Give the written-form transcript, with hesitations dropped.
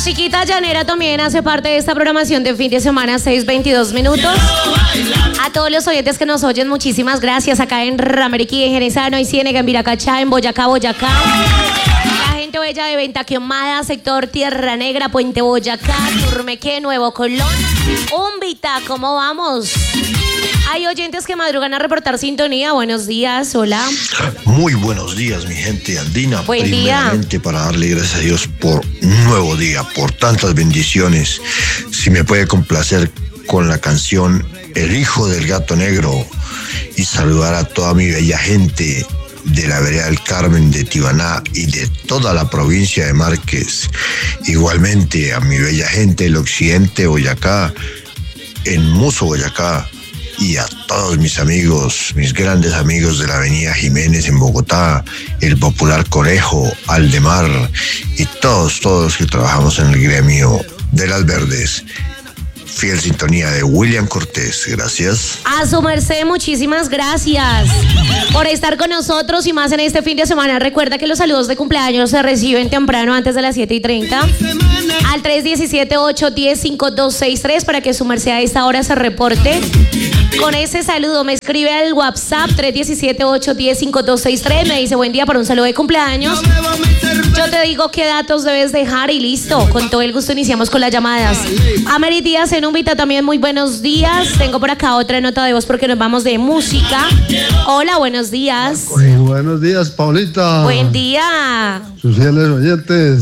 musiquita llanera también hace parte de esta programación de fin de semana, 6:22 minutos. A todos los oyentes que nos oyen, muchísimas gracias. Acá en Rameriquí, en Genesano, en Ciénega, en Viracachá, en Boyacá. La gente bella de Ventaquemada, sector Tierra Negra, Puente Boyacá, Turmeque, Nuevo Colón. Umbita, ¿cómo vamos? Hay oyentes que madrugan a reportar sintonía. Buenos días, hola. Muy buenos días, mi gente andina. Buen Primeramente, para darle gracias a Dios por un nuevo día, por tantas bendiciones. Si me puede complacer con la canción El Hijo del Gato Negro y saludar a toda mi bella gente de la vereda del Carmen, de Tibaná y de toda la provincia de Márquez. Igualmente a mi bella gente del occidente de Boyacá, en Muso, Boyacá. Y a todos mis amigos, mis grandes amigos de la avenida Jiménez en Bogotá, el Popular Conejo, Aldemar y todos los que trabajamos en el gremio de las Verdes. Fiel sintonía de William Cortés, gracias. A su merced, muchísimas gracias por estar con nosotros y más en este fin de semana. Recuerda que los saludos de cumpleaños se reciben temprano antes de las 7:30 al 317-810-5263 para que su merced a esta hora se reporte. Con ese saludo me escribe al WhatsApp 317-810-5263, me dice buen día para un saludo de cumpleaños. Yo te digo qué datos debes dejar y listo. Con todo el gusto iniciamos con las llamadas. Ameri Díaz en Umbita también, muy buenos días. Tengo por acá otra nota de voz porque nos vamos de música. Hola, buenos días. Muy buenos días, Paulita. Buen día. Sus fieles oyentes.